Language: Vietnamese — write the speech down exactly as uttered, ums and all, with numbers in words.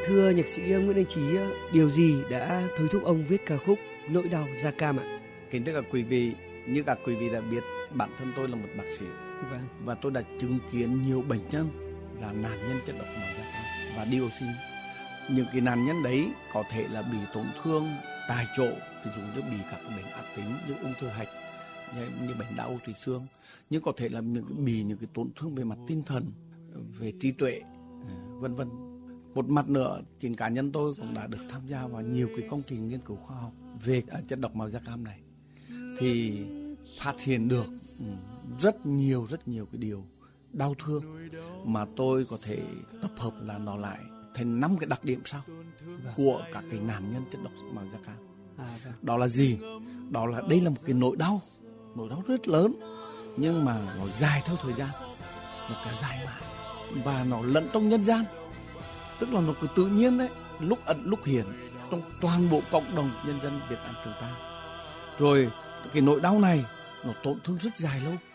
Thưa nhạc sĩ Nguyễn Anh Trí, điều gì đã thôi thúc ông viết ca khúc Nỗi đau da cam ạ? Kính thưa các quý vị, như các quý vị đã biết, bản thân tôi là một bác sĩ. Vâng. Và tôi đã chứng kiến nhiều bệnh nhân là nạn nhân chất độc màu da cam và dioxin. Những cái nạn nhân đấy có thể là bị tổn thương tại chỗ, ví dụ như bị các bệnh ác tính như ung thư hạch, như, như bệnh đau ưu tủy xương, nhưng có thể là những bị những cái tổn thương về mặt tinh thần, về trí tuệ, vân vân. Một mặt nữa, chính cá nhân tôi cũng đã được tham gia vào nhiều cái công trình nghiên cứu khoa học về chất độc màu da cam này, thì phát hiện được rất nhiều rất nhiều cái điều đau thương mà tôi có thể tập hợp là nó lại thành năm cái đặc điểm sau của các cái nạn nhân chất độc màu da cam. À, vâng. Đó là gì? Đó là đây là một cái nỗi đau, nỗi đau rất lớn, nhưng mà nó dài theo thời gian, nó kéo dài mãi và nó lẫn trong nhân gian, tức là nó cứ tự nhiên đấy, lúc ẩn lúc hiện trong toàn bộ cộng đồng nhân dân Việt Nam chúng ta. Rồi cái nỗi đau này nó tổn thương rất dài lâu,